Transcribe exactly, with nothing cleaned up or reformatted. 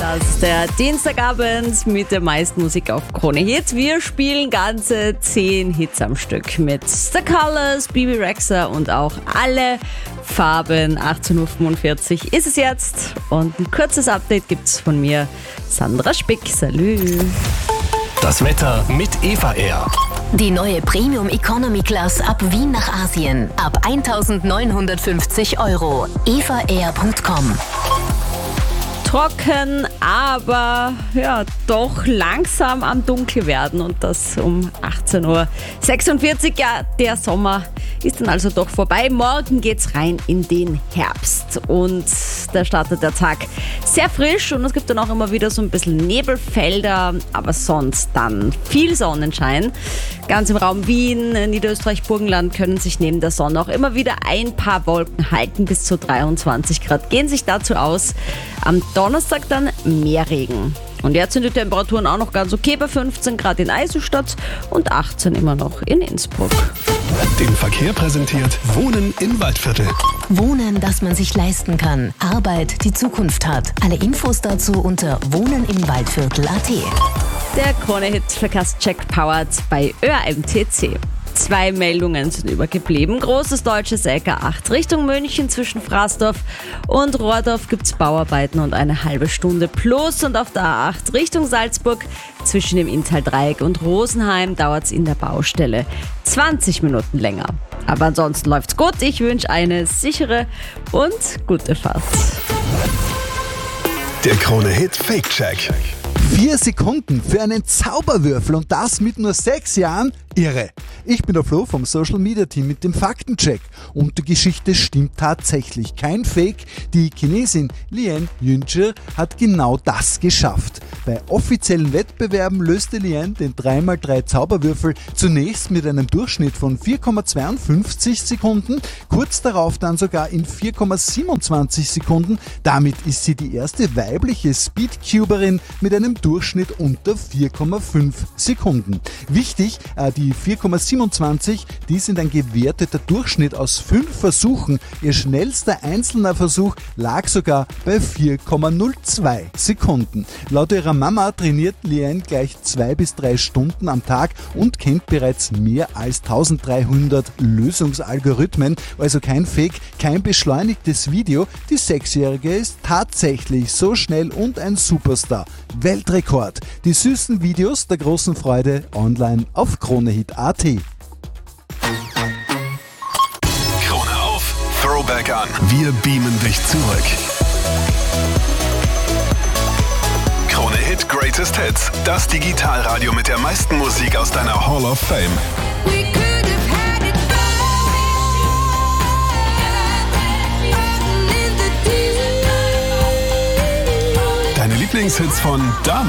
Das ist der Dienstagabend mit der meisten Musik auf Krone Hit. Wir spielen ganze zehn Hits am Stück mit The Colors, Bibi Rexha und auch Alle Farben. achtzehn Uhr fünfundvierzig ist es jetzt und ein kurzes Update gibt's von mir, Sandra Spick. Salü. Das Wetter mit Eva Air. Die neue Premium Economy Class ab Wien nach Asien. Ab eintausendneunhundertfünfzig Euro. eva air punkt com. Trocken, aber ja, doch langsam am Dunkel werden und das um achtzehn Uhr sechsundvierzig. Ja, der Sommer ist dann also doch vorbei. Morgen geht's rein in den Herbst und da startet der Tag sehr frisch und es gibt dann auch immer wieder so ein bisschen Nebelfelder, aber sonst dann viel Sonnenschein. Ganz im Raum Wien, Niederösterreich, Burgenland können sich neben der Sonne auch immer wieder ein paar Wolken halten. Bis zu dreiundzwanzig Grad gehen sich dazu aus. Am Donnerstag dann mehr Regen. Und jetzt sind die Temperaturen auch noch ganz okay bei fünfzehn Grad in Eisenstadt und achtzehn immer noch in Innsbruck. Den Verkehr präsentiert Wohnen im Waldviertel. Wohnen, das man sich leisten kann. Arbeit, die Zukunft hat. Alle Infos dazu unter wohnenimwaldviertel punkt at. Der Krone-Hit-Verkehrscheck powered bei Ö A M T C. Zwei Meldungen sind übergeblieben. Großes deutsches L K acht Richtung München zwischen Fraßdorf und Rohrdorf gibt es Bauarbeiten und eine halbe Stunde plus. Und auf der A acht Richtung Salzburg zwischen dem Inntal-Dreieck und Rosenheim dauert es in der Baustelle zwanzig Minuten länger. Aber ansonsten läuft's gut. Ich wünsche eine sichere und gute Fahrt. Der Krone-Hit Fake-Check. Vier Sekunden für einen Zauberwürfel und das mit nur sechs Jahren? Irre. Ich bin der Flo vom Social Media Team mit dem Faktencheck und die Geschichte stimmt tatsächlich. Kein Fake. Die Chinesin Lian Yunzhi hat genau das geschafft. Bei offiziellen Wettbewerben löste Lian den drei mal drei Zauberwürfel zunächst mit einem Durchschnitt von vier Komma zweiundfünfzig Sekunden, kurz darauf dann sogar in vier Komma siebenundzwanzig Sekunden. Damit ist sie die erste weibliche Speedcuberin mit einem Durchschnitt unter vier Komma fünf Sekunden. Wichtig, die vier Komma siebenundzwanzig, die sind ein gewerteter Durchschnitt aus fünf Versuchen. Ihr schnellster einzelner Versuch lag sogar bei vier Komma null zwei Sekunden. Laut ihrer Mama trainiert Lian gleich zwei bis drei Stunden am Tag und kennt bereits mehr als dreizehnhundert Lösungsalgorithmen. Also kein Fake, kein beschleunigtes Video. Die Sechsjährige ist tatsächlich so schnell und ein Superstar. Weltrekord. Die süßen Videos der großen Freude online auf Kronehit punkt at. Krone auf, Throwback an. Wir beamen dich zurück. Krone Hit Greatest Hits. Das Digitalradio mit der meisten Musik aus deiner Hall of Fame. Deine Lieblingshits von damals.